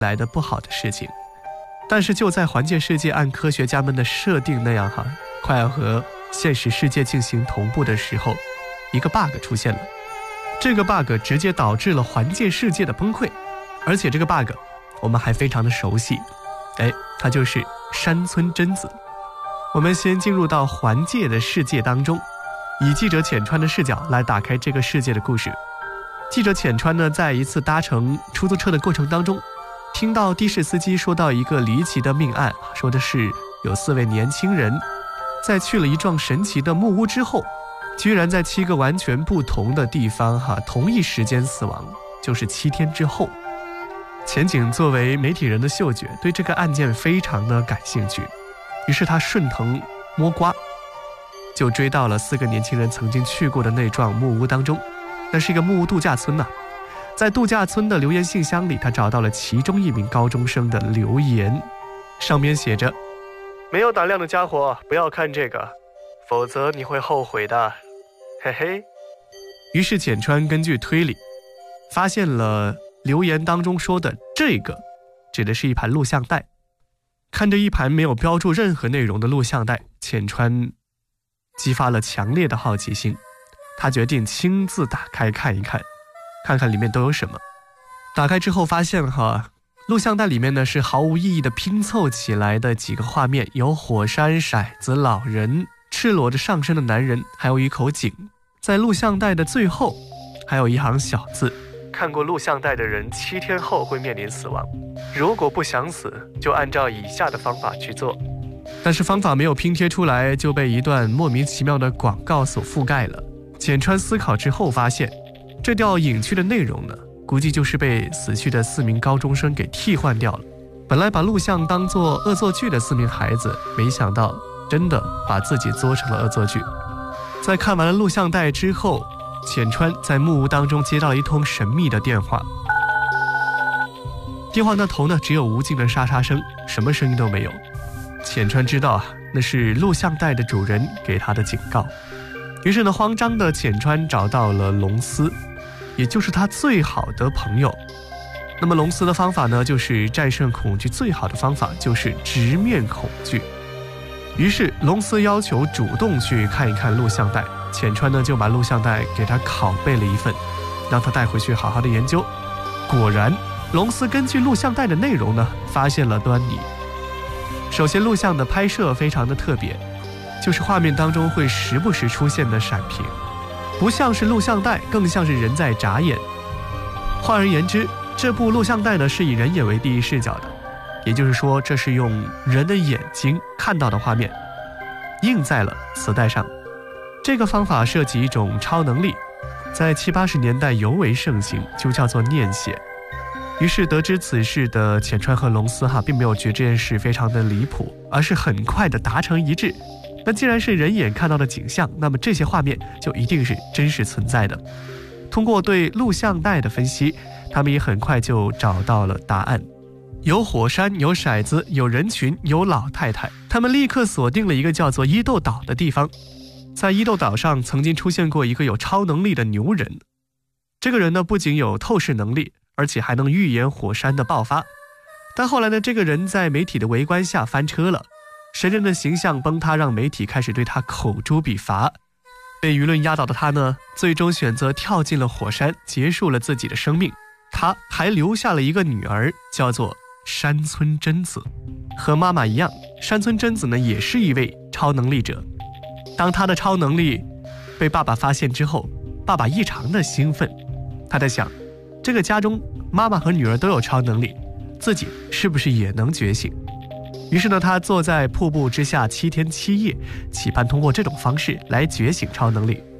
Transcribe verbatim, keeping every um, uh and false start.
来的不好的事情。但是就在环界世界按科学家们的设定那样哈，快要和现实世界进行同步的时候，一个 bug 出现了。这个 bug 直接导致了环界世界的崩溃，而且这个 bug 我们还非常的熟悉，哎，它就是山村贞子。我们先进入到环界的世界当中，以记者浅川的视角来打开这个世界的故事。记者浅川呢，在一次搭乘出租车的过程当中，听到的士司机说到一个离奇的命案，说的是有四位年轻人在去了一幢神奇的木屋之后，居然在七个完全不同的地方哈，同一时间死亡，就是七天之后。前景作为媒体人的嗅觉对这个案件非常的感兴趣，于是他顺藤摸瓜，就追到了四个年轻人曾经去过的那幢木屋当中。那是一个木屋度假村呐、啊，在度假村的留言信箱里，他找到了其中一名高中生的留言，上面写着：没有胆量的家伙，不要看这个，否则你会后悔的，嘿嘿。于是浅川根据推理，发现了留言当中说的这个指的是一盘录像带。看着一盘没有标注任何内容的录像带，浅川激发了强烈的好奇心，他决定亲自打开看一看，看看里面都有什么。打开之后发现哈，录像带里面呢是毫无意义的拼凑起来的几个画面，有火山、骰子、老人、赤裸着上身的男人，还有一口井。在录像带的最后还有一行小字：看过录像带的人七天后会面临死亡，如果不想死，就按照以下的方法去做。但是方法没有拼贴出来，就被一段莫名其妙的广告所覆盖了。浅川思考之后发现，这条隐去的内容呢，估计就是被死去的四名高中生给替换掉了。本来把录像当作恶作剧的四名孩子，没想到真的把自己作成了恶作剧。在看完了录像带之后，浅川在木屋当中接到了一通神秘的电话。电话那头呢，只有无尽的沙沙声，什么声音都没有。浅川知道啊，那是录像带的主人给他的警告。于是呢，慌张的浅川找到了龙司，也就是他最好的朋友。那么龙司的方法呢，就是战胜恐惧最好的方法就是直面恐惧。于是龙司要求主动去看一看录像带，浅川呢就把录像带给他拷贝了一份，让他带回去好好的研究。果然龙司根据录像带的内容呢，发现了端倪。首先录像的拍摄非常的特别，就是画面当中会时不时出现的闪屏，不像是录像带，更像是人在眨眼。换而言之，这部录像带呢是以人眼为第一视角的，也就是说这是用人的眼睛看到的画面印在了磁带上。这个方法涉及一种超能力，在七八十年代尤为盛行，就叫做念写。于是得知此事的浅川和龙司哈并没有觉得这件事非常的离谱，而是很快的达成一致。那既然是人眼看到的景象，那么这些画面就一定是真实存在的。通过对录像带的分析，他们也很快就找到了答案。有火山，有骰子，有人群，有老太太。他们立刻锁定了一个叫做伊豆岛的地方。在伊豆岛上曾经出现过一个有超能力的牛人，这个人呢不仅有透视能力，而且还能预言火山的爆发。但后来呢，这个人在媒体的围观下翻车了，神人的形象崩塌，让媒体开始对他口诛笔伐。被舆论压倒的他呢，最终选择跳进了火山，结束了自己的生命。他还留下了一个女儿，叫做山村贞子。和妈妈一样，山村贞子呢也是一位超能力者。当他的超能力被爸爸发现之后，爸爸异常的兴奋。他在想，这个家中妈妈和女儿都有超能力，自己是不是也能觉醒？于是呢，他坐在瀑布之下七天七夜，期盼通过这种方式来觉醒超能力。